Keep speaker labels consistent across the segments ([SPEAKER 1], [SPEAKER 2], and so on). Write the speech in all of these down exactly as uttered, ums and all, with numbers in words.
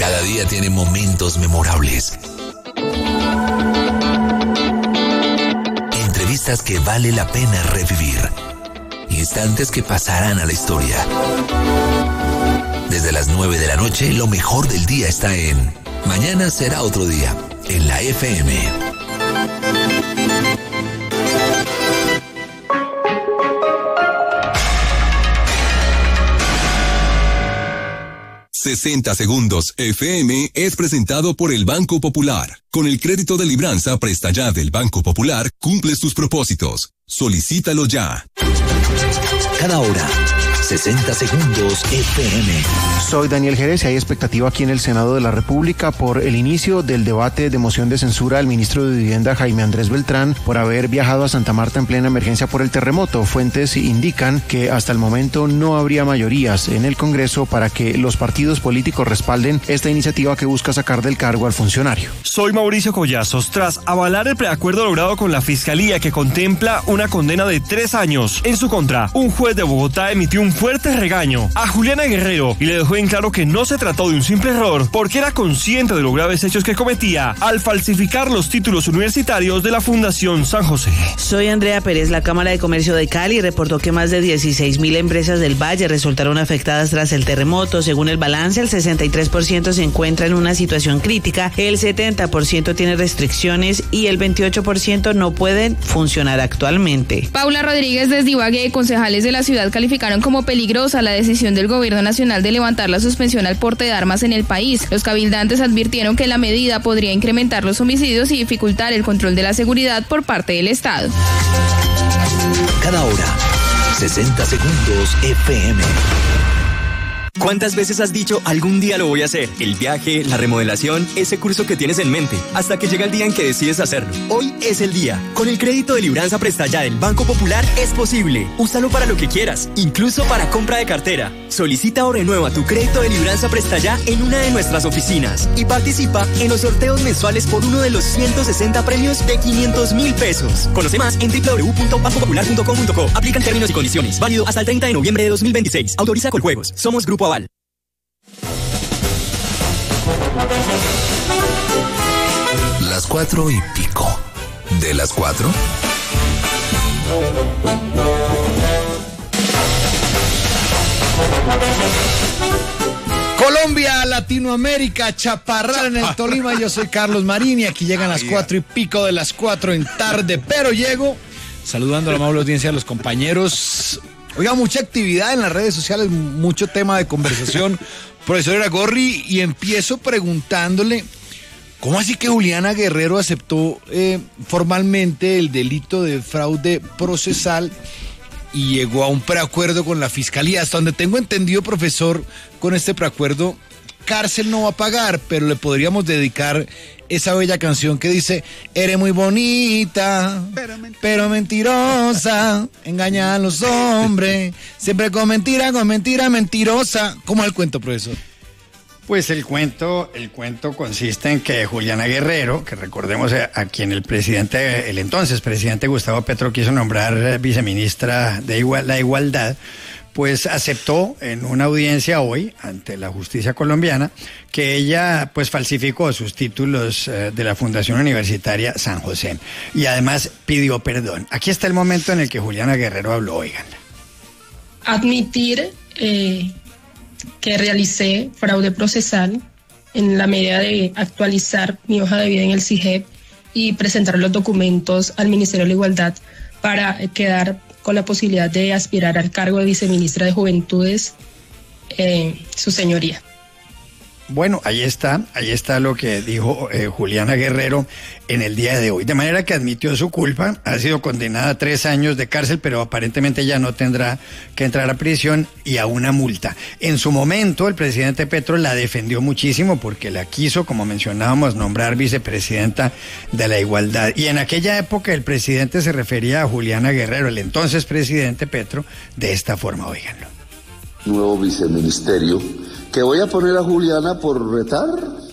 [SPEAKER 1] Cada día tiene momentos memorables. Entrevistas que vale la pena revivir. Instantes que pasarán a la historia. Desde las nueve de la noche, lo mejor del día está en Mañana será otro día, en la F M.
[SPEAKER 2] sesenta segundos F M es presentado por el Banco Popular. Con el crédito de libranza Presta Ya del Banco Popular, cumples tus propósitos. Solicítalo ya.
[SPEAKER 1] Cada hora, sesenta segundos F M.
[SPEAKER 3] Soy Daniel Jerez y hay expectativa aquí en el Senado de la República por el inicio del debate de moción de censura al ministro de Vivienda Jaime Andrés Beltrán por haber viajado a Santa Marta en plena emergencia por el terremoto. Fuentes indican que hasta el momento no habría mayorías en el Congreso para que los partidos políticos respalden esta iniciativa que busca sacar del cargo al funcionario.
[SPEAKER 4] Soy Mauricio Collazos. Tras avalar el preacuerdo logrado con la Fiscalía que contempla una condena de tres años en su contra, un juez de Bogotá emitió un fuerte regaño a Juliana Guerrero y le dejó en claro que no se trató de un simple error porque era consciente de los graves hechos que cometía al falsificar los títulos universitarios de la Fundación San José.
[SPEAKER 5] Soy Andrea Pérez. La Cámara de Comercio de Cali reportó que más de dieciséis mil empresas del Valle resultaron afectadas tras el terremoto. Según el balance, el sesenta y tres por ciento se encuentra en una situación crítica, el setenta por ciento tiene restricciones y el veintiocho por ciento no pueden funcionar actualmente.
[SPEAKER 6] Paula Rodríguez desde Ibagué, concejales de la ciudad calificaron como peligrosa la decisión del gobierno nacional de levantar la suspensión al porte de armas en el país. Los cabildantes advirtieron que la medida podría incrementar los homicidios y dificultar el control de la seguridad por parte del Estado.
[SPEAKER 1] Cada hora, sesenta segundos F M.
[SPEAKER 7] ¿Cuántas veces has dicho algún día lo voy a hacer? El viaje, la remodelación, ese curso que tienes en mente, hasta que llega el día en que decides hacerlo. Hoy es el día. Con el crédito de libranza Presta Ya del Banco Popular es posible. Úsalo para lo que quieras, incluso para compra de cartera. Solicita o renueva tu crédito de libranza Presta Ya en una de nuestras oficinas y participa en los sorteos mensuales por uno de los ciento sesenta premios de quinientos mil pesos. Conoce más en doble u doble u doble u punto banco popular punto com punto co. Aplican términos y condiciones. Válido hasta el treinta de noviembre de dos mil veintiséis. Autoriza Coljuegos. Somos Grupo Aval.
[SPEAKER 1] Las cuatro y pico. ¿De las cuatro?
[SPEAKER 8] Colombia, Latinoamérica, Chaparral en el Tolima. Yo soy Carlos Marín y aquí llegan las cuatro y pico de las cuatro en tarde. Pero llego saludando a la amable audiencia de los compañeros. Oiga, mucha actividad en las redes sociales, mucho tema de conversación. Profesor Iragorri, y empiezo preguntándole, ¿cómo así que Juliana Guerrero aceptó eh, formalmente el delito de fraude procesal y llegó a un preacuerdo con la Fiscalía? Hasta donde tengo entendido, profesor, con este preacuerdo, cárcel no va a pagar, pero le podríamos dedicar esa bella canción que dice: eres muy bonita, pero, ment- pero mentirosa, engaña a los hombres, siempre con mentira, con mentira, mentirosa. ¿Cómo es el cuento, profesor?
[SPEAKER 9] Pues el cuento, el cuento consiste en que Juliana Guerrero, que recordemos a, a quien el presidente, el entonces presidente Gustavo Petro quiso nombrar viceministra de igual, la Igualdad, pues aceptó en una audiencia hoy ante la justicia colombiana que ella pues falsificó sus títulos eh, de la Fundación Universitaria San José y además pidió perdón. Aquí está el momento en el que Juliana Guerrero habló, oigan.
[SPEAKER 10] Admitir eh, que realicé fraude procesal en la medida de actualizar mi hoja de vida en el C I G E P y presentar los documentos al Ministerio de la Igualdad para quedar con la posibilidad de aspirar al cargo de viceministra de Juventudes, eh, su señoría.
[SPEAKER 9] Bueno, ahí está, ahí está lo que dijo eh, Juliana Guerrero en el día de hoy. De manera que admitió su culpa, ha sido condenada a tres años de cárcel, pero aparentemente ya no tendrá que entrar a prisión y a una multa. En su momento, el presidente Petro la defendió muchísimo porque la quiso, como mencionábamos, nombrar vicepresidenta de la Igualdad. Y en aquella época el presidente se refería a Juliana Guerrero, el entonces presidente Petro, de esta forma, óiganlo.
[SPEAKER 11] Nuevo viceministerio. Que voy a poner a Juliana por retar.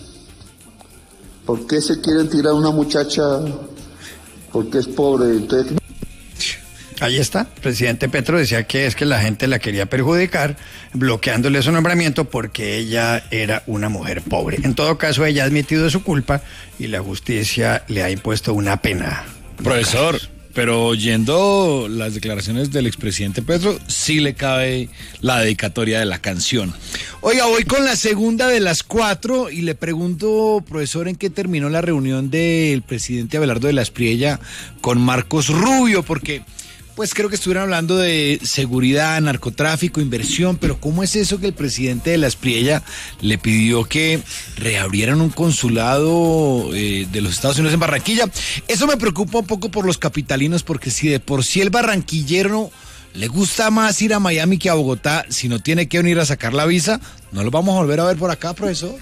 [SPEAKER 11] ¿Por qué se quieren tirar a una muchacha? Porque es pobre. Entonces...
[SPEAKER 9] Ahí está, el presidente Petro decía que es que la gente la quería perjudicar, bloqueándole su nombramiento porque ella era una mujer pobre. En todo caso, ella ha admitido su culpa y la justicia le ha impuesto una pena.
[SPEAKER 8] Profesor, pero oyendo las declaraciones del expresidente Petro, sí le cabe la dedicatoria de la canción. Oiga, voy con la segunda de las cuatro y le pregunto, profesor, ¿en qué terminó la reunión del presidente Abelardo de la Espriella con Marcos Rubio? Porque pues creo que estuvieron hablando de seguridad, narcotráfico, inversión, pero ¿cómo es eso que el presidente de la Espriella le pidió que reabrieran un consulado eh, de los Estados Unidos en Barranquilla? Eso me preocupa un poco por los capitalinos, porque si de por sí el barranquillero le gusta más ir a Miami que a Bogotá, si no tiene que venir a sacar la visa, ¿no lo vamos a volver a ver por acá, profesor?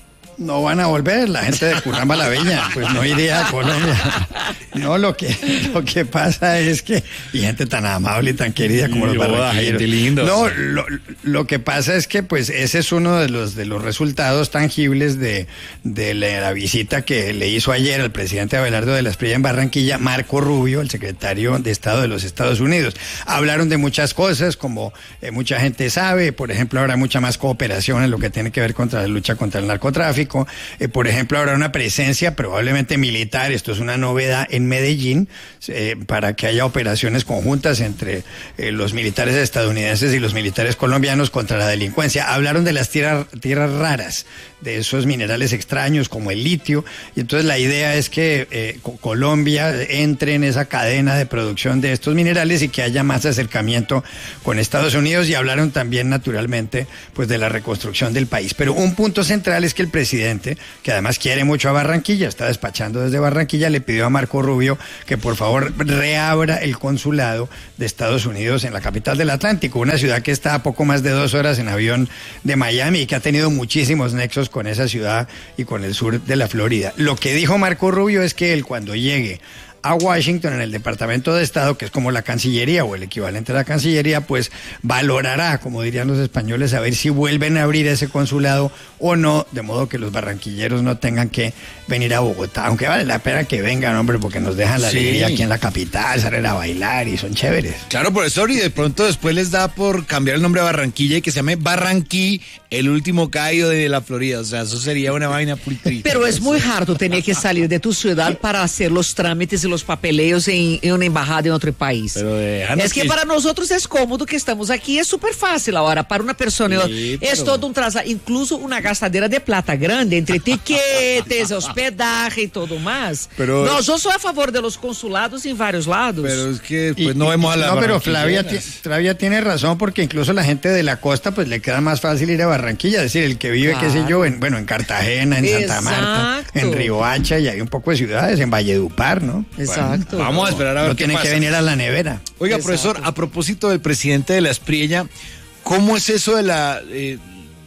[SPEAKER 9] No van a volver, la gente de Curramba la Bella, pues no iría a Colombia. No, lo que lo que pasa es que, y gente tan amable y tan querida como los barranquilleros.
[SPEAKER 8] Gente lindo.
[SPEAKER 9] No, lo, lo que pasa es que pues ese es uno de los de los resultados tangibles de, de la, la visita que le hizo ayer al presidente Abelardo de la Espriella en Barranquilla, Marco Rubio, el secretario de Estado de los Estados Unidos. Hablaron de muchas cosas, como eh, mucha gente sabe, por ejemplo, habrá mucha más cooperación en lo que tiene que ver contra la lucha contra el narcotráfico. Eh, por ejemplo, habrá una presencia probablemente militar, esto es una novedad, en Medellín, eh, para que haya operaciones conjuntas entre eh, los militares estadounidenses y los militares colombianos contra la delincuencia. Hablaron de las tierras, tierras raras, de esos minerales extraños como el litio, y entonces la idea es que eh, Colombia entre en esa cadena de producción de estos minerales y que haya más acercamiento con Estados Unidos, y hablaron también naturalmente pues de la reconstrucción del país. Pero un punto central es que el presidente, que además quiere mucho a Barranquilla, está despachando desde Barranquilla, le pidió a Marco Rubio que por favor reabra el consulado de Estados Unidos en la capital del Atlántico, una ciudad que está a poco más de dos horas en avión de Miami y que ha tenido muchísimos nexos con esa ciudad y con el sur de la Florida. Lo que dijo Marco Rubio es que él, cuando llegue a Washington, en el Departamento de Estado, que es como la Cancillería o el equivalente a la Cancillería, pues valorará, como dirían los españoles, a ver si vuelven a abrir ese consulado o no, de modo que los barranquilleros no tengan que venir a Bogotá, aunque vale la pena que vengan, hombre, porque nos dejan la sí. alegría aquí en la capital, salir a bailar y son chéveres.
[SPEAKER 8] Claro, profesor, y de pronto después les da por cambiar el nombre a Barranquilla y que se llame Barranquí, el último cayo de la Florida, o sea, eso sería una vaina muy triste.
[SPEAKER 12] Pero es muy harto tener que salir de tu ciudad para hacer los trámites y los papeleos en, en una embajada en otro país.
[SPEAKER 8] Pero
[SPEAKER 12] es que, que para nosotros es cómodo que estamos aquí, es súper fácil ahora, para una persona sí, es pero... todo un traslado, incluso una gastadera de plata grande, entre tiquetes, hospedaje y todo más. Pero... No, yo soy a favor de los consulados en varios lados.
[SPEAKER 8] Pero es que pues y, no vemos a la
[SPEAKER 9] No, pero Flavia, Flavia tiene razón, porque incluso la gente de la costa pues le queda más fácil ir a Barranquilla, es decir, el que vive, claro. qué sé yo, en, bueno, en Cartagena, en Exacto. Santa Marta, en Riohacha, y hay un poco de ciudades, en Valledupar, ¿no?
[SPEAKER 12] Exacto.
[SPEAKER 8] Bueno, vamos a esperar a ver
[SPEAKER 9] no
[SPEAKER 8] qué
[SPEAKER 9] tienen
[SPEAKER 8] pasa.
[SPEAKER 9] que venir a la nevera.
[SPEAKER 8] Oiga,
[SPEAKER 12] Exacto.
[SPEAKER 8] profesor, a propósito del presidente de la Espriella, ¿cómo es eso de la eh,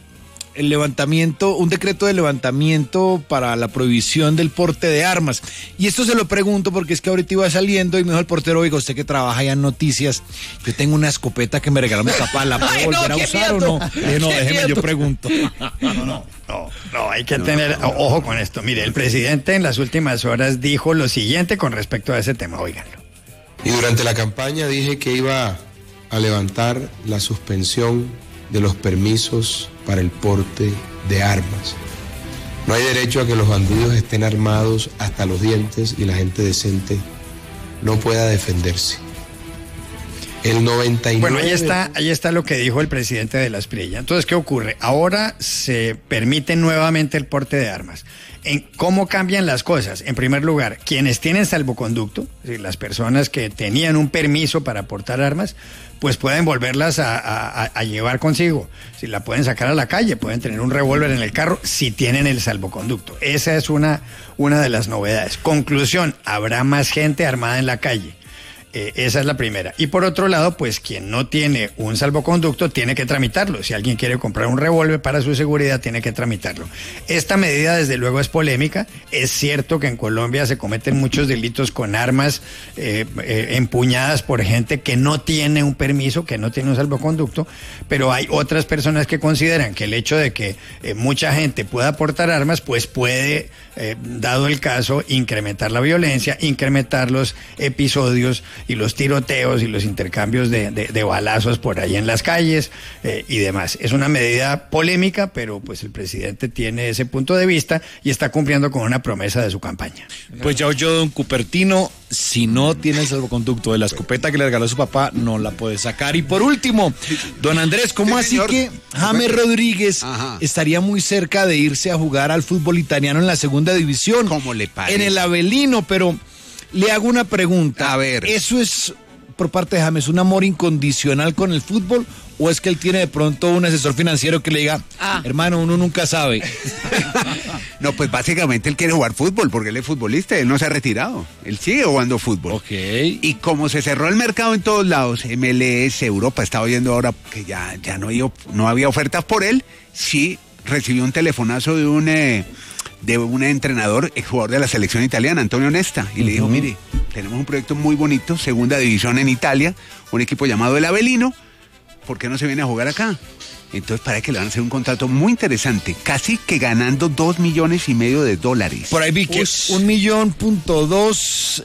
[SPEAKER 8] el levantamiento, un decreto de levantamiento para la prohibición del porte de armas? Y esto se lo pregunto porque es que ahorita iba saliendo y me dijo el portero, oiga, usted que trabaja ya en noticias, yo tengo una escopeta que me regaló mi papá, ¿la puedo Ay, volver no, a usar miedo. o no? Eh, no, déjeme, miedo. yo pregunto.
[SPEAKER 9] No, no, no, no, no hay que no, tener no, no, ojo con esto. Mire, el presidente en las últimas horas dijo lo siguiente con respecto a ese tema, óiganlo.
[SPEAKER 13] Y durante la campaña dije que iba a levantar la suspensión de los permisos para el porte de armas. No hay derecho a que los bandidos estén armados hasta los dientes y la gente decente no pueda defenderse. El noventa y nueve...
[SPEAKER 9] Bueno, ahí está, ahí está lo que dijo el presidente de la Espriella. Entonces, ¿qué ocurre? Ahora se permite nuevamente el porte de armas. En ¿Cómo cambian las cosas? En primer lugar, quienes tienen salvoconducto, es decir, las personas que tenían un permiso para portar armas, pues pueden volverlas a, a, a llevar consigo. Si la pueden sacar a la calle, pueden tener un revólver en el carro si tienen el salvoconducto. Esa es una, una de las novedades. Conclusión, habrá más gente armada en la calle. Eh, esa es la primera. Y por otro lado, pues quien no tiene un salvoconducto tiene que tramitarlo. Si alguien quiere comprar un revólver para su seguridad, tiene que tramitarlo. Esta medida, desde luego, es polémica. Es cierto que en Colombia se cometen muchos delitos con armas eh, eh, empuñadas por gente que no tiene un permiso, que no tiene un salvoconducto, pero hay otras personas que consideran que el hecho de que eh, mucha gente pueda portar armas, pues puede, eh, dado el caso, incrementar la violencia, incrementar los episodios y los tiroteos y los intercambios de, de, de balazos por ahí en las calles eh, y demás. Es una medida polémica, pero pues el presidente tiene ese punto de vista y está cumpliendo con una promesa de su campaña.
[SPEAKER 8] Pues ya oyó don Cupertino, si no tiene el salvoconducto de la escopeta que le regaló su papá, no la puede sacar. Y por último, don Andrés, ¿cómo sí, así señor? Que James Rodríguez Ajá. estaría muy cerca de irse a jugar al fútbol italiano en la segunda división?
[SPEAKER 14] ¿Cómo le parece?
[SPEAKER 8] En el Avelino, pero le hago una pregunta.
[SPEAKER 14] A ver.
[SPEAKER 8] ¿Eso es, por parte de James, un amor incondicional con el fútbol? ¿O es que él tiene de pronto un asesor financiero que le diga, ah. hermano, uno nunca sabe?
[SPEAKER 14] No, pues básicamente él quiere jugar fútbol, porque él es futbolista, él no se ha retirado, él sigue jugando fútbol.
[SPEAKER 8] Ok.
[SPEAKER 14] Y como se cerró el mercado en todos lados, M L S, Europa, estaba oyendo ahora que ya, ya no, había, no había ofertas por él, sí recibió un telefonazo de un, eh, de un entrenador, exjugador de la selección italiana, Antonio Nesta, y uh-huh. le dijo, mire, tenemos un proyecto muy bonito, segunda división en Italia, un equipo llamado el Avelino, ¿por qué no se viene a jugar acá? Entonces parece que le van a hacer un contrato muy interesante, casi que ganando dos millones y medio de dólares.
[SPEAKER 8] Por ahí vi que Ush. un millón punto dos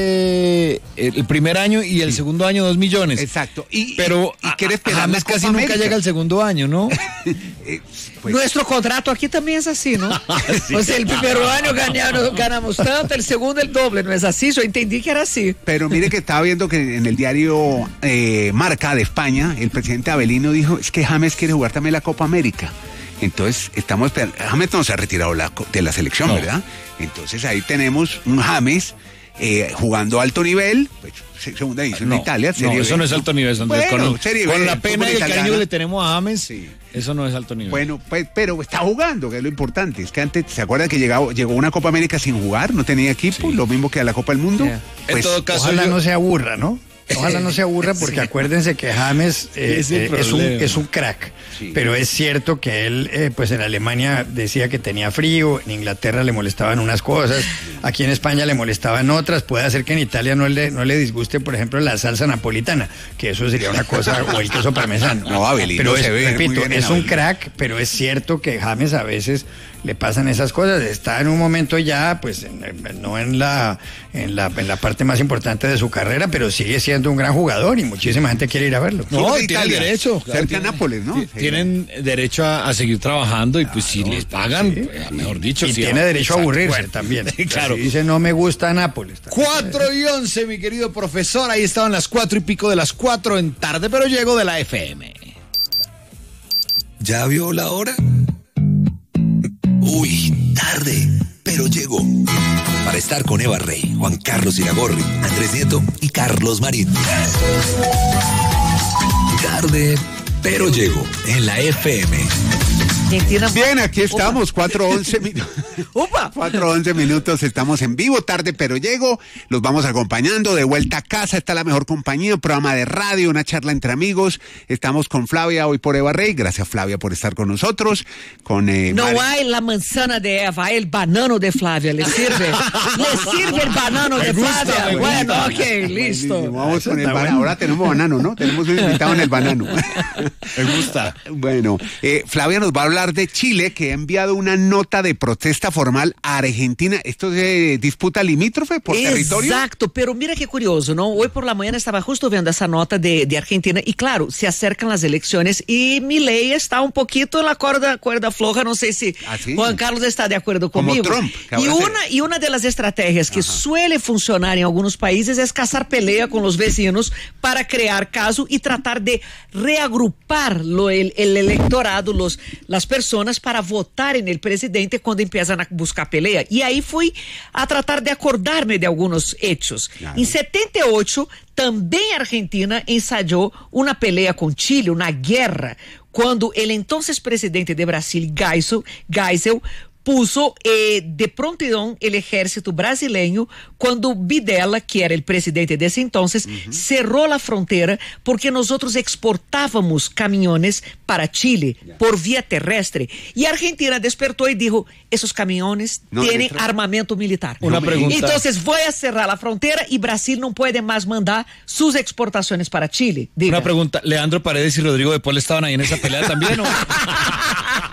[SPEAKER 8] eh, el primer año y el sí. segundo año dos millones.
[SPEAKER 14] Exacto. Y,
[SPEAKER 8] Pero
[SPEAKER 14] y, y quiere esperar
[SPEAKER 8] James casi nunca América. Llega al segundo año, ¿no?
[SPEAKER 12] eh, pues. Nuestro contrato aquí también es así, ¿no? sí. O sea, el primer año ganamos, ganamos tanto, el segundo el doble, ¿no es así? Yo entendí que era así.
[SPEAKER 14] Pero mire que estaba viendo que en el diario eh, Marca de España, el presidente Avelino dijo, es que James quiere jugar también la Copa América. Entonces, estamos esperando. James no se ha retirado la, de la selección, no. ¿verdad? Entonces, ahí tenemos un James eh, jugando a alto nivel, pues, segunda división no, de Italia.
[SPEAKER 8] No, eso no es alto nivel, Andrés.
[SPEAKER 14] Bueno,
[SPEAKER 8] con,
[SPEAKER 14] serie
[SPEAKER 8] con
[SPEAKER 14] B,
[SPEAKER 8] la pena y el cariño que le tenemos a James, sí. Eso no es alto nivel.
[SPEAKER 14] Bueno, pues, pero está jugando, que es lo importante. Es que antes, ¿se acuerdan que llegó, llegó una Copa América sin jugar? No tenía equipo, sí. lo mismo que a la Copa del Mundo.
[SPEAKER 9] Yeah. Pues, en todo caso, ojalá yo... no se aburra, ¿no? Ojalá no se aburra porque sí. acuérdense que James eh, es, eh, es, un, es un crack, sí. pero es cierto que él eh, pues en Alemania decía que tenía frío, en Inglaterra le molestaban unas cosas, aquí en España le molestaban otras, puede ser que en Italia no le, no le disguste por ejemplo la salsa napolitana, que eso sería una cosa, o el queso parmesano.
[SPEAKER 14] No, Abelino,
[SPEAKER 9] pero es,
[SPEAKER 14] se ve
[SPEAKER 9] repito, es un
[SPEAKER 14] Abelino.
[SPEAKER 9] crack, pero es cierto que James a veces le pasan esas cosas, está en un momento ya, pues, en, no en la, en la en la parte más importante de su carrera, pero sigue siendo un gran jugador y muchísima gente quiere ir a verlo.
[SPEAKER 8] No, tienen Italia, derecho.
[SPEAKER 14] Claro, cerca de Nápoles, ¿no?
[SPEAKER 8] Tienen sí. derecho a, a seguir trabajando y pues claro, si les pagan, sí. pues, mejor dicho.
[SPEAKER 9] Y
[SPEAKER 8] sí,
[SPEAKER 9] tiene
[SPEAKER 8] a,
[SPEAKER 9] derecho a aburrirse bueno, también.
[SPEAKER 8] Claro.
[SPEAKER 9] Si dice no me gusta Nápoles.
[SPEAKER 8] Cuatro y once, mi querido profesor, ahí estaban las cuatro y pico de las cuatro en tarde, pero llego de la F M.
[SPEAKER 1] ¿Ya vio la hora? Uy, tarde, pero llegó. Para estar con Eva Rey, Juan Carlos Iragorri, Andrés Nieto y Carlos Marín. Tarde, pero llegó en la F M.
[SPEAKER 14] Bien, aquí estamos, cuatro once minutos. cuatro once minutos, estamos en vivo, tarde pero llego, los vamos acompañando, de vuelta a casa, está la mejor compañía, un programa de radio, una charla entre amigos, estamos con Flavia hoy por Eva Rey, gracias Flavia por estar con nosotros, con... Eh,
[SPEAKER 12] no Mari... hay la manzana de Eva, hay el banano de Flavia, ¿le sirve? ¿Le sirve el banano de gusta, Flavia? Bueno, ok, listo.
[SPEAKER 14] Buenísimo. Vamos con el banano, ahora tenemos banano, ¿no? Tenemos un invitado en el banano.
[SPEAKER 8] Me gusta.
[SPEAKER 14] Bueno, eh, Flavia nos va a hablar de Chile, que ha enviado una nota de protesta formal a Argentina. ¿Esto es disputa limítrofe por
[SPEAKER 12] Exacto,
[SPEAKER 14] territorio?
[SPEAKER 12] Exacto, pero mira qué curioso, ¿no? Hoy por la mañana estaba justo viendo esa nota de, de Argentina y claro, se acercan las elecciones y Milei está un poquito en la cuerda, cuerda floja, no sé si ¿Ah, sí? Juan Carlos está de acuerdo conmigo.
[SPEAKER 14] Como Trump.
[SPEAKER 12] Y una, y una de las estrategias que Ajá. suele funcionar en algunos países es cazar pelea con los vecinos para crear caso y tratar de reagrupar lo, el, el electorado, los, las personas para votar en el presidente cuando empiezan a buscar pelea. Y ahí fui a tratar de acordarme de algunos hechos. Claro. En setenta y ocho, también Argentina ensayó una pelea con Chile, una guerra, cuando el entonces presidente de Brasil, Geisel, Geisel puso eh, de prontidão el ejército brasileño cuando Videla, que era el presidente de ese entonces, uh-huh. cerró la frontera porque nosotros exportábamos camiones para Chile yeah. por vía terrestre. Y Argentina despertó y dijo, esos camiones no, tienen entra... armamento militar.
[SPEAKER 8] Una no, pregunta.
[SPEAKER 12] Entonces voy a cerrar la frontera y Brasil no puede más mandar sus exportaciones para Chile. Diga.
[SPEAKER 8] Una pregunta, ¿Leandro Paredes y Rodrigo de Paul estaban ahí en esa pelea también o...?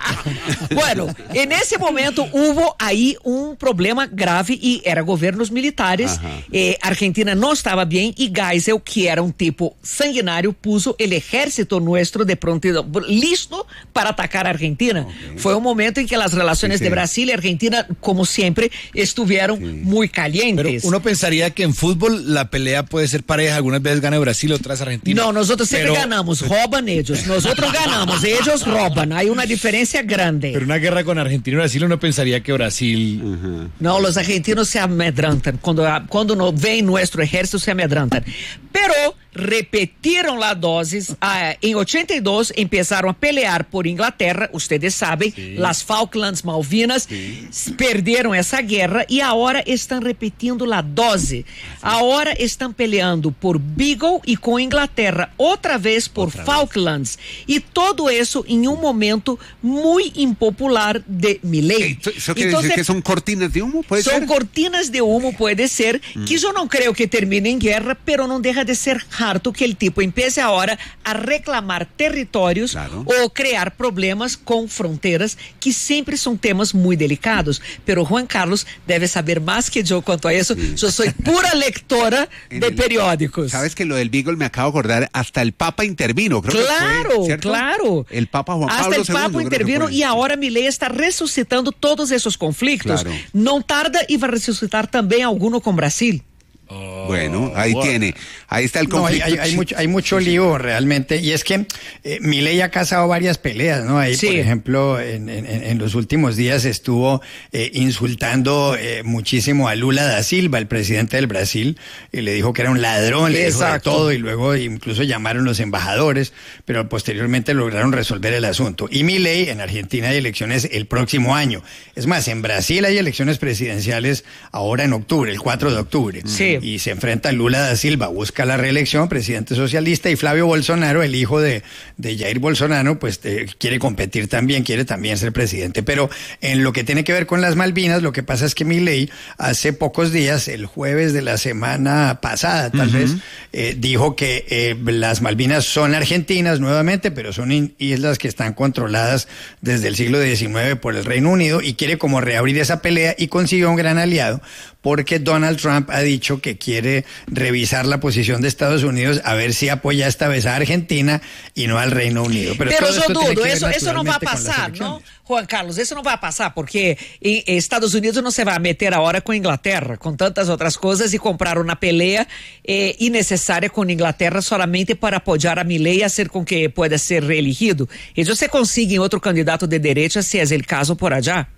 [SPEAKER 12] Bueno, en ese momento hubo ahí un problema grave y era gobiernos militares. Eh, Argentina no estaba bien y Geisel, que era un tipo sanguinario, puso el ejército nuestro de pronto listo para atacar a Argentina. Okay. Fue un momento en que las relaciones sí, sí. de Brasil y Argentina, como siempre, estuvieron sí. muy calientes.
[SPEAKER 8] Pero uno pensaría que en fútbol la pelea puede ser pareja, algunas veces gana Brasil, otras Argentina.
[SPEAKER 12] No, nosotros siempre pero... ganamos, roban ellos, nosotros ganamos, ellos roban, hay una diferencia grande.
[SPEAKER 8] Pero una guerra con Argentina y Brasil uno pensaría que Brasil...
[SPEAKER 12] Uh-huh. No, los argentinos se amedrantan, cuando, cuando no ven nuestro ejército se amedrantan. Pero repetieron la dosis, ah, en ochenta y dos empezaron a pelear por Inglaterra, ustedes saben, sí. las Falklands, Malvinas, sí. perdieron esa guerra y ahora están repitiendo la dosis. Ahora están peleando por Beagle y con Inglaterra, otra vez por otra Falklands. Vez. Y todo eso en un momento muy impopular de Milei.
[SPEAKER 14] ¿Eso quiere Entonces, decir que son cortinas de humo? ¿Puede
[SPEAKER 12] son
[SPEAKER 14] ser?
[SPEAKER 12] cortinas de humo, puede ser, mm. que yo no creo que termine en guerra, pero no deja de ser harto que el tipo empiece ahora a reclamar territorios claro. o crear problemas con fronteras, que siempre son temas muy delicados. Pero Juan Carlos debe saber más que yo cuanto a eso. Sí. Yo soy pura lectora de el, periódicos.
[SPEAKER 14] Sabes que lo del Beagle me acabo de acordar, hasta el Papa intervino. Creo
[SPEAKER 12] claro,
[SPEAKER 14] que fue, ¿cierto?
[SPEAKER 12] claro.
[SPEAKER 14] El Papa Juan
[SPEAKER 12] hasta
[SPEAKER 14] Pablo
[SPEAKER 12] el Papa
[SPEAKER 14] segundo,
[SPEAKER 12] intervino y ahora Milei está resucitando todos esos conflictos. Claro. No tarda y va a resucitar también alguno con Brasil.
[SPEAKER 14] Oh, bueno, ahí wow. tiene, ahí está el conflicto.
[SPEAKER 9] No, hay, hay, hay mucho, hay mucho lío realmente, y es que eh, Milei ha casado varias peleas, ¿no? Ahí, sí. por ejemplo, en, en, en los últimos días estuvo eh, insultando eh, muchísimo a Lula da Silva, el presidente del Brasil, y le dijo que era un ladrón, le dijo de todo, y luego incluso llamaron los embajadores, pero posteriormente lograron resolver el asunto. Y Milei, en Argentina hay elecciones el próximo año. Es más, en Brasil hay elecciones presidenciales ahora en octubre, el cuatro de octubre.
[SPEAKER 12] Sí.
[SPEAKER 9] Y se enfrenta Lula da Silva, busca la reelección, presidente socialista, y Flavio Bolsonaro, el hijo de, de Jair Bolsonaro, pues eh, quiere competir también, quiere también ser presidente. Pero en lo que tiene que ver con las Malvinas, lo que pasa es que Milei hace pocos días, el jueves de la semana pasada tal uh-huh. vez, eh, dijo que eh, las Malvinas son argentinas nuevamente, pero son in- islas que están controladas desde el siglo diecinueve por el Reino Unido, y quiere como reabrir esa pelea, y consiguió un gran aliado, porque Donald Trump ha dicho que quiere revisar la posición de Estados Unidos a ver si apoya esta vez a Argentina y no al Reino Unido. Pero,
[SPEAKER 12] Pero
[SPEAKER 9] todo
[SPEAKER 12] yo dudo, eso, eso no va a
[SPEAKER 9] con
[SPEAKER 12] pasar, ¿no? Juan Carlos, eso no va a pasar porque Estados Unidos no se va a meter ahora con Inglaterra, con tantas otras cosas, y comprar una pelea eh, innecesaria con Inglaterra solamente para apoyar a Milei y hacer con que pueda ser reelegido. Ellos se consiguen otro candidato de derecha si es el caso por allá.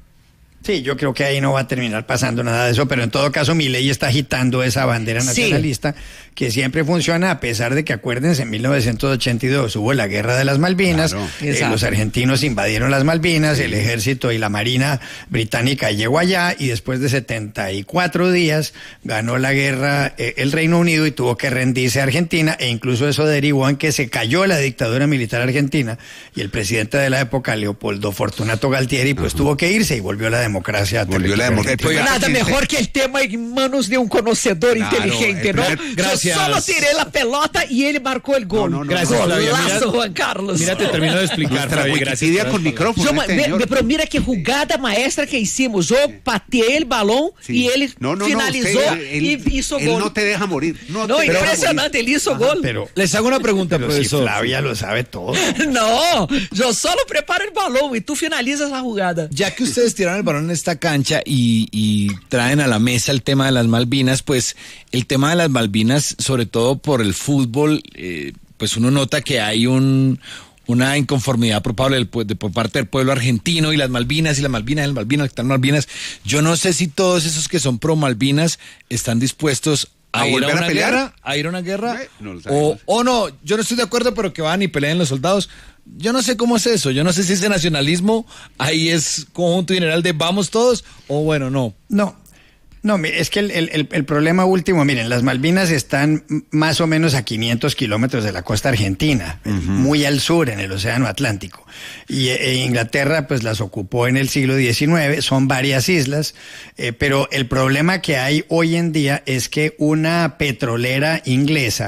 [SPEAKER 9] Sí, yo creo que ahí no va a terminar pasando nada de eso, pero en todo caso Milei está agitando esa bandera nacionalista sí. que siempre funciona, a pesar de que, acuérdense, en mil novecientos ochenta y dos hubo la guerra de las Malvinas, claro, eh, los argentinos invadieron las Malvinas, sí. el ejército y la marina británica llegó allá, y después de setenta y cuatro días ganó la guerra eh, el Reino Unido y tuvo que rendirse a Argentina, e incluso eso derivó en que se cayó la dictadura militar argentina, y el presidente de la época, Leopoldo Fortunato Galtieri, pues uh-huh. tuvo que irse y volvió la democracia.
[SPEAKER 14] Volvió la democracia.
[SPEAKER 12] Nada mejor que el tema en manos de un conocedor claro, inteligente, ¿no?
[SPEAKER 8] Gracias.
[SPEAKER 12] Yo solo tiré la pelota y él marcó el gol.
[SPEAKER 8] No, no, no, gracias,
[SPEAKER 12] Flavia. Mira, Juan Carlos.
[SPEAKER 8] Mira, te termino de explicar, Flavia, gracias.
[SPEAKER 14] Gracias con micrófono.
[SPEAKER 12] Yo,
[SPEAKER 14] este
[SPEAKER 12] me, me, pero mira qué jugada maestra que hicimos. Yo pateé el balón sí. y él no, no, finalizó no, usted,
[SPEAKER 14] él,
[SPEAKER 12] y hizo
[SPEAKER 14] él
[SPEAKER 12] gol.
[SPEAKER 14] no te deja morir. No,
[SPEAKER 12] no
[SPEAKER 14] te
[SPEAKER 12] impresionante, él hizo
[SPEAKER 9] Ajá,
[SPEAKER 12] gol.
[SPEAKER 9] Pero
[SPEAKER 8] les hago una pregunta,
[SPEAKER 9] pero
[SPEAKER 8] profesor.
[SPEAKER 9] Si Flavia lo sabe todo.
[SPEAKER 12] No, yo solo preparo el balón y tú finalizas la jugada.
[SPEAKER 8] Ya que ustedes tiraron el balón en esta cancha y, y traen a la mesa el tema de las Malvinas, pues el tema de las Malvinas, sobre todo por el fútbol, eh, pues uno nota que hay un... una inconformidad por, Pablo, de, por parte del pueblo argentino, y las Malvinas, y las Malvinas, y las Malvinas, están Malvinas. Yo no sé si todos esos que son pro Malvinas están dispuestos a, a ir a una a guerra, a ir a una guerra, no, no o, o no, yo no estoy de acuerdo, pero que van y peleen los soldados. Yo no sé cómo es eso, yo no sé si ese nacionalismo ahí es conjunto general de vamos todos, o bueno, no.
[SPEAKER 9] No. No, es que el, el, el problema último, miren, las Malvinas están más o menos a quinientos kilómetros de la costa argentina, uh-huh. muy al sur, en el Océano Atlántico. Y eh, Inglaterra, pues, las ocupó en el siglo diecinueve, son varias islas, eh, pero el problema que hay hoy en día es que una petrolera inglesa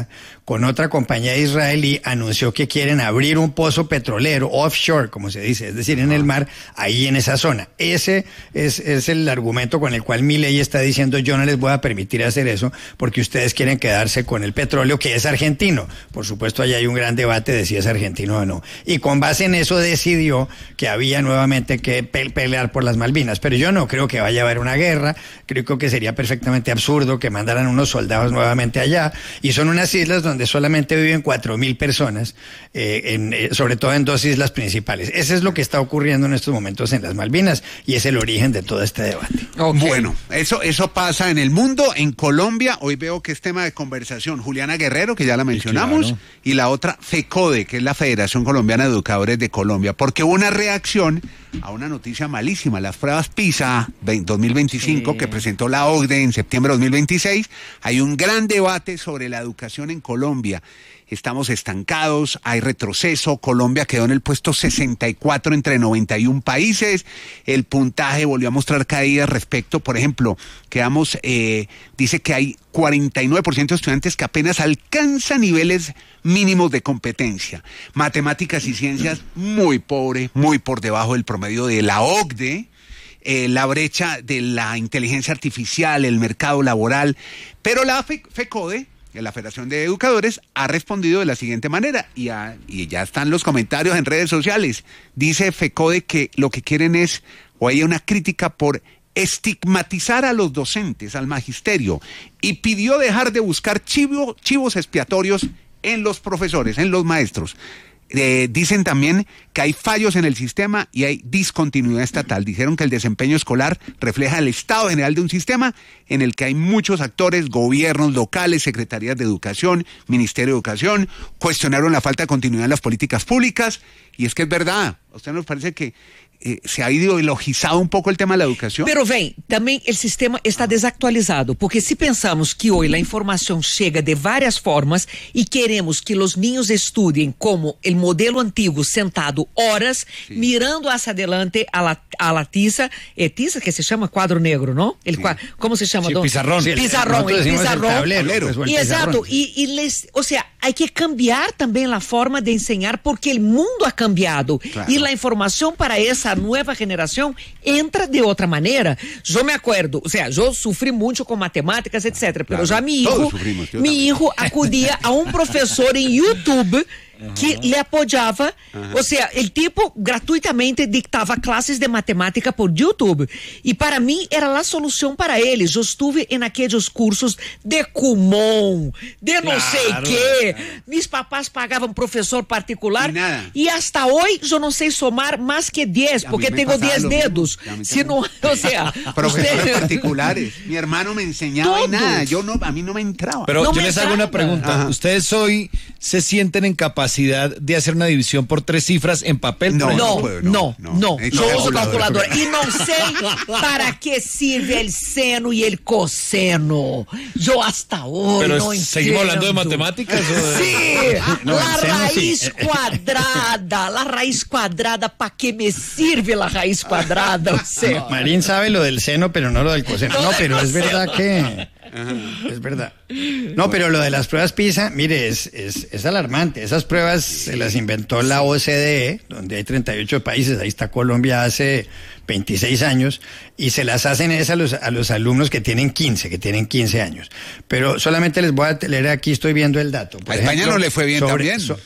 [SPEAKER 9] con otra compañía israelí, anunció que quieren abrir un pozo petrolero offshore, como se dice, es decir, en el mar, ahí en esa zona. Ese es, es el argumento con el cual Milei está diciendo: yo no les voy a permitir hacer eso porque ustedes quieren quedarse con el petróleo que es argentino. Por supuesto, allá hay un gran debate de si es argentino o no. Y con base en eso decidió que había nuevamente que pe- pelear por las Malvinas. Pero yo no creo que vaya a haber una guerra, creo que sería perfectamente absurdo que mandaran unos soldados nuevamente allá, y son unas islas donde solamente viven cuatro mil personas, eh, en, eh, sobre todo en dos islas principales. Eso es lo que está ocurriendo en estos momentos en las Malvinas, y es el origen de todo este debate.
[SPEAKER 14] Okay. Bueno, eso, eso pasa en el mundo. En Colombia, hoy veo que es tema de conversación Juliana Guerrero, que ya la mencionamos, claro, y la otra FECODE, que es la Federación Colombiana de Educadores de Colombia, porque hubo una reacción a una noticia malísima, las pruebas PISA dos mil veinticinco, sí, que presentó la O C D E en septiembre de dos mil veintiséis. Hay un gran debate sobre la educación en Colombia. Estamos estancados, hay retroceso. Colombia quedó en el puesto sesenta y cuatro entre noventa y uno países. El puntaje volvió a mostrar caídas respecto, por ejemplo, quedamos, eh, dice que hay cuarenta y nueve por ciento de estudiantes que apenas alcanzan niveles mínimos de competencia. Matemáticas y ciencias muy pobre, muy por debajo del promedio de la O C D E. Eh, la brecha de la inteligencia artificial, el mercado laboral, pero la FECODE, la Federación de Educadores, ha respondido de la siguiente manera, y, a, y ya están los comentarios en redes sociales. Dice FECODE que lo que quieren es, o hay una crítica por estigmatizar a los docentes, al magisterio, y pidió dejar de buscar chivo, chivos expiatorios en los profesores, en los maestros. Eh, dicen también que hay fallos en el sistema y hay discontinuidad estatal. Dijeron que el desempeño escolar refleja el estado general de un sistema en el que hay muchos actores, gobiernos locales, secretarías de educación, Ministerio de Educación. Cuestionaron la falta de continuidad en las políticas públicas, y es que es verdad. ¿A usted nos parece que eh, se ha ideologizado un poco el tema de la educación?
[SPEAKER 12] Pero vem, também o sistema está desactualizado, porque se pensamos que hoje a informação chega de várias formas e queremos que os niños estudiem como o modelo antigo, sentado horas, sí, mirando hacia adelante a la, a la tiza, é tiza que se chama quadro negro, não? El, sí. Como se chama?
[SPEAKER 8] Sí, pizarrón.
[SPEAKER 12] Sí, pizarrón, el, el pizarrón.
[SPEAKER 9] El tablero, pues, el
[SPEAKER 12] Exato, e, e les, o sea, hay que cambiar também a forma de enseñar, porque o mundo ha cambiado, claro, e a informação para essa nueva generación entra de otra manera. Yo me acuerdo, o sea, yo sufrí mucho con matemáticas, etcétera, pero claro, ya mi hijo, mi hijo acudía a un profesor en YouTube que uhum. le apoyaba, uhum. o sea, el tipo gratuitamente dictava clases de matemática por YouTube, y para mí era la solución para él. Yo estuve en aquellos cursos de Kumon, de no claro, sé qué, claro. Mis papás pagaban profesor particular, y, y hasta hoy yo no sé sumar más que diez, porque tengo diez dedos, si no, o sea,
[SPEAKER 14] profesores usted... particulares, mi hermano me enseñaba y nada, yo no, a mí no me entraba.
[SPEAKER 8] Pero
[SPEAKER 14] no
[SPEAKER 8] yo les hago una pregunta, ajá. ¿Ustedes hoy se sienten en capacidad de hacer una división por tres cifras en papel?
[SPEAKER 12] No,
[SPEAKER 8] no,
[SPEAKER 12] no, no, no, no, no. Yo uso calculadora y no sé para qué sirve el seno y el coseno. Yo hasta hoy
[SPEAKER 8] Pero
[SPEAKER 12] no
[SPEAKER 8] es, ¿seguimos hablando de matemáticas? O de...
[SPEAKER 12] Sí, no, la raíz
[SPEAKER 9] sí.
[SPEAKER 12] cuadrada, la raíz cuadrada, ¿para qué me sirve la raíz cuadrada? O sea.
[SPEAKER 9] Marín sabe lo del seno, pero no lo del coseno. No, no pero es verdad que... Ajá. Es verdad. No, pero lo de las pruebas PISA, mire, es, es, es alarmante. Esas pruebas se las inventó la O C D E, donde hay treinta y ocho países, ahí está Colombia hace veintiséis años, y se las hacen es a los, a los alumnos que tienen quince, que tienen quince años. Pero solamente les voy a leer aquí, estoy viendo el dato.
[SPEAKER 14] Por a ejemplo, España no le fue bien sobre, también. So,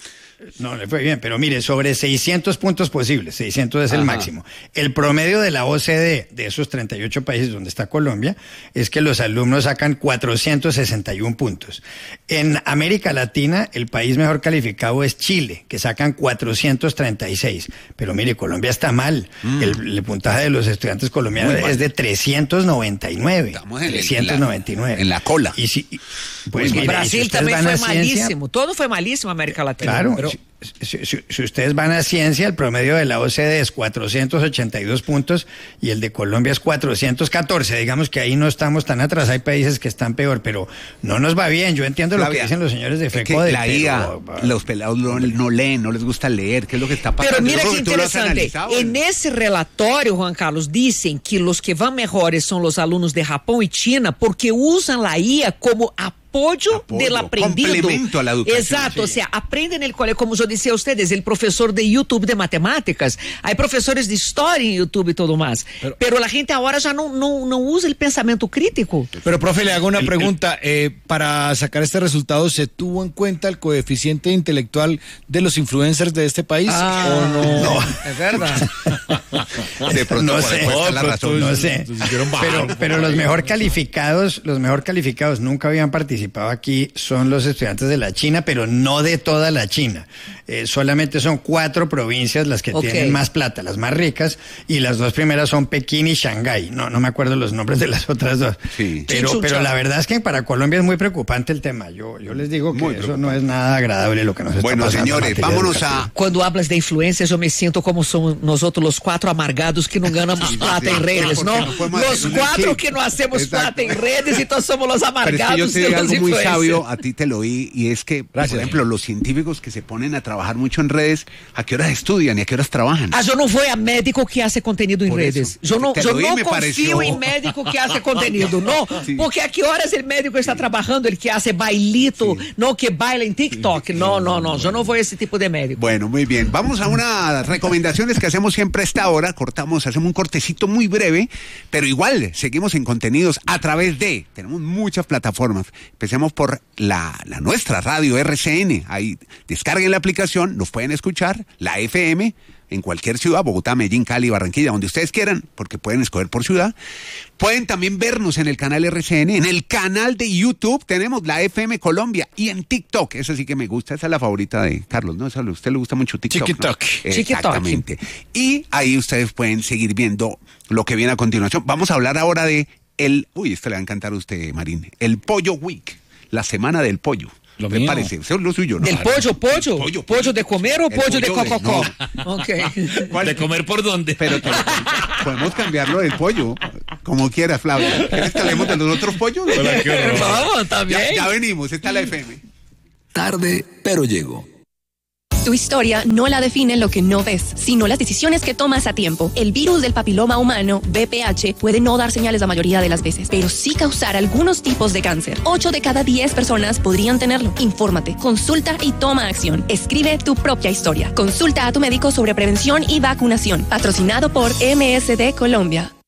[SPEAKER 9] No, le fue bien, pero mire, sobre seiscientos puntos posibles, seiscientos es el Ajá. máximo. El promedio de la O C D E, de esos treinta y ocho países donde está Colombia, es que los alumnos sacan cuatrocientos sesenta y uno puntos. En América Latina, el país mejor calificado es Chile, que sacan cuatrocientos treinta y seis. Pero mire, Colombia está mal. Mm. El, el puntaje de los estudiantes colombianos es de trescientos noventa y nueve.
[SPEAKER 14] Estamos en,
[SPEAKER 9] trescientos noventa y nueve.
[SPEAKER 14] En la cola.
[SPEAKER 9] Y si, pues
[SPEAKER 12] mire, Brasil si también fue
[SPEAKER 9] ciencia,
[SPEAKER 12] malísimo. Todo fue malísimo en América Latina.
[SPEAKER 9] Claro,
[SPEAKER 12] pero...
[SPEAKER 9] si, si, si ustedes van a ciencia, el promedio de la O C D E es cuatrocientos ochenta y dos puntos y el de Colombia es cuatrocientos catorce. Digamos que ahí no estamos tan atrás, hay países que están peor, pero no nos va bien. Yo entiendo Flavia, lo que dicen los señores de FECODE.
[SPEAKER 14] La I A, pero, los pelados no, no leen, no les gusta leer, ¿qué es lo que está pasando?
[SPEAKER 12] Pero mira que interesante, en ese relatorio, Juan Carlos, dicen que los que van mejores son los alumnos de Japón y China porque usan la I A como apoyo apoyo,
[SPEAKER 14] Apoyo,
[SPEAKER 12] del aprendido.
[SPEAKER 14] complemento a la educación.
[SPEAKER 12] Exacto,
[SPEAKER 14] Sí.
[SPEAKER 12] o sea, aprende en el colegio, como yo decía a ustedes, el profesor de YouTube de matemáticas, hay profesores de historia en YouTube y todo más, pero, pero la gente ahora ya no, no, no usa el pensamiento crítico.
[SPEAKER 8] Pero, profe, le hago una pregunta. Eh, para sacar este resultado, ¿se tuvo en cuenta el coeficiente intelectual de los influencers de este país
[SPEAKER 12] Ah,
[SPEAKER 8] o no?
[SPEAKER 9] No.
[SPEAKER 12] Es verdad.
[SPEAKER 14] De pronto
[SPEAKER 9] no
[SPEAKER 14] por
[SPEAKER 9] sé,
[SPEAKER 14] ahí puede estar la razón.
[SPEAKER 9] no sé. Pero, pero los mejor calificados, los mejor calificados nunca habían participado aquí, son los estudiantes de la China, pero no de toda la China. Eh, solamente son cuatro provincias las que
[SPEAKER 12] Ok.
[SPEAKER 9] tienen más plata, las más ricas, y las dos primeras son Pekín y Shanghái. No, no me acuerdo los nombres de las otras dos.
[SPEAKER 14] Sí.
[SPEAKER 9] Pero,
[SPEAKER 12] Chichucha.
[SPEAKER 9] pero la verdad es que para Colombia es muy preocupante el tema. Yo, yo les digo que
[SPEAKER 14] Muy
[SPEAKER 9] eso no es nada agradable lo que nos está
[SPEAKER 14] Bueno,
[SPEAKER 9] pasando. en
[SPEAKER 14] señores,
[SPEAKER 9] materia
[SPEAKER 14] vámonos
[SPEAKER 9] educativa.
[SPEAKER 14] a...
[SPEAKER 12] Quando hablas de influências, eu me sinto como somos nosotros los cuatro amargados que não ganhamos plata em redes,
[SPEAKER 14] porque
[SPEAKER 12] não?
[SPEAKER 14] no podemos
[SPEAKER 12] Los
[SPEAKER 14] hacer un
[SPEAKER 12] cuatro
[SPEAKER 14] equipo.
[SPEAKER 12] que não hacemos
[SPEAKER 14] Exacto.
[SPEAKER 12] plata em redes, então somos los
[SPEAKER 14] Pero es
[SPEAKER 12] amargados
[SPEAKER 14] que yo sé
[SPEAKER 12] de los
[SPEAKER 14] algo muy
[SPEAKER 12] influencers.
[SPEAKER 14] sabio, a ti te lo oí, y es que,
[SPEAKER 8] Gracias,
[SPEAKER 14] por ejemplo, los científicos que se ponen a trabajar mucho en redes, ¿a qué horas estudian y a qué horas trabajan?
[SPEAKER 12] Ah, eu não vou a médico que hace contenido em
[SPEAKER 14] Por
[SPEAKER 12] redes.
[SPEAKER 14] eso.
[SPEAKER 12] Eu não,
[SPEAKER 14] Te
[SPEAKER 12] eu
[SPEAKER 14] lo oí,
[SPEAKER 12] não
[SPEAKER 14] me
[SPEAKER 12] confio
[SPEAKER 14] pareció.
[SPEAKER 12] em médico que hace contenido, não.
[SPEAKER 14] Sí.
[SPEAKER 12] Porque a que horas o médico está trabalhando, ele que hace bailito, não que baila em TikTok. Não, não, não. Eu não vou a esse tipo de médico.
[SPEAKER 14] Bueno, muy bien. Vamos a unas recomendaciones que hacemos siempre a esta hora. Cortamos, hacemos un cortecito muy breve, pero igual seguimos en contenidos a través de, tenemos muchas plataformas. Empecemos por la, la nuestra radio R C N. Ahí descarguen la aplicación, nos pueden escuchar, la F M, en cualquier ciudad, Bogotá, Medellín, Cali, Barranquilla, donde ustedes quieran, porque pueden escoger por ciudad. Pueden también vernos en el canal R C N, en el canal de YouTube tenemos la F M Colombia y en TikTok. Esa sí que me gusta, esa es la favorita de Carlos, ¿no? Esa, a usted le gusta mucho TikTok,
[SPEAKER 8] TikTok.
[SPEAKER 14] ¿no? Exactamente. Y ahí ustedes pueden seguir viendo lo que viene a continuación. Vamos a hablar ahora de el, uy, esto le va a encantar a usted, Marín, el Pollo Week, la semana del pollo.
[SPEAKER 8] Lo
[SPEAKER 14] ¿Qué
[SPEAKER 8] mío.
[SPEAKER 14] parece? Eso es lo suyo, ¿no?
[SPEAKER 12] Del pollo, pollo.
[SPEAKER 14] pollo,
[SPEAKER 12] Pollo de comer o
[SPEAKER 14] El
[SPEAKER 12] pollo de
[SPEAKER 14] pollo de-
[SPEAKER 12] cococó.
[SPEAKER 14] no.
[SPEAKER 12] Ok.
[SPEAKER 14] ¿Cuál?
[SPEAKER 15] ¿De comer por dónde?
[SPEAKER 14] Pero te- podemos cambiarlo del pollo, como quieras, Flavio. ¿Quieres que hablemos de los otros pollos?
[SPEAKER 15] Hola, qué horror.
[SPEAKER 12] Vamos, también.
[SPEAKER 14] Ya, ya venimos, está la F M.
[SPEAKER 1] Tarde, pero llego.
[SPEAKER 16] Tu historia no la define lo que no ves, sino las decisiones que tomas a tiempo. El virus del papiloma humano, V P H, puede no dar señales la mayoría de las veces, pero sí causar algunos tipos de cáncer. Ocho de cada diez personas podrían tenerlo. Infórmate, consulta y toma acción. Escribe tu propia historia. Consulta a tu médico sobre prevención y vacunación. Patrocinado por M S D Colombia.